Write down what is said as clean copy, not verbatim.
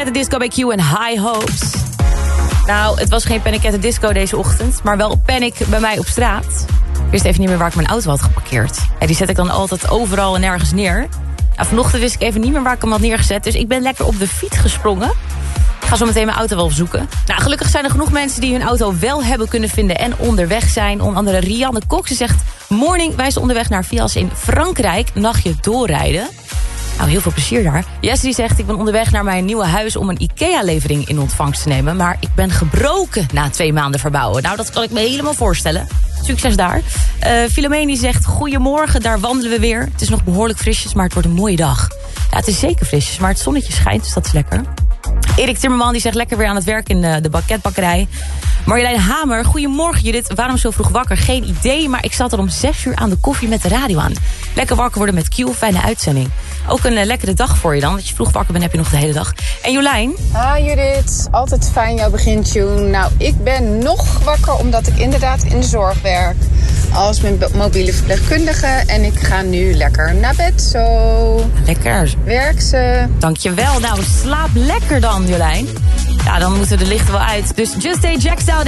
the Disco bij Q en High Hopes. Nou, het was geen Panic at the Disco deze ochtend, maar wel panic bij mij op straat. Ik wist even niet meer waar ik mijn auto had geparkeerd. Ja, die zet ik dan altijd overal en nergens neer. Nou, vanochtend wist ik even niet meer waar ik hem had neergezet, dus ik ben lekker op de fiets gesprongen. Ik ga zo meteen mijn auto wel opzoeken. Nou, gelukkig zijn er genoeg mensen die hun auto wel hebben kunnen vinden en onderweg zijn. Onder andere Rianne Kok, ze zegt: morning, wij zijn onderweg naar Vias in Frankrijk. Nachtje doorrijden. Nou, heel veel plezier daar. Jess die zegt: ik ben onderweg naar mijn nieuwe huis om een IKEA-levering in ontvangst te nemen. Maar ik ben gebroken na 2 maanden verbouwen. Nou, dat kan ik me helemaal voorstellen. Succes daar. Filomeen die zegt: goedemorgen, daar wandelen we weer. Het is nog behoorlijk frisjes, maar het wordt een mooie dag. Ja, het is zeker frisjes, maar het zonnetje schijnt, dus dat is lekker. Erik Timmerman die zegt: lekker weer aan het werk in de banketbakkerij. Marjolein Hamer: goedemorgen Judith, waarom zo vroeg wakker? Geen idee, maar ik zat er om 6 uur aan de koffie met de radio aan. Lekker wakker worden met Q, fijne uitzending. Ook een lekkere dag voor je dan, dat je vroeg wakker bent, heb je nog de hele dag. En Jolijn? Judith, altijd fijn jouw begintune. Nou, ik ben nog wakker omdat ik inderdaad in de zorg werk als mobiele verpleegkundige. En ik ga nu lekker naar bed, zo. Lekker. Werk ze. Dankjewel. Nou, slaap lekker dan, Jolijn. Ja, dan moeten de lichten wel uit. Dus just stay jacked out.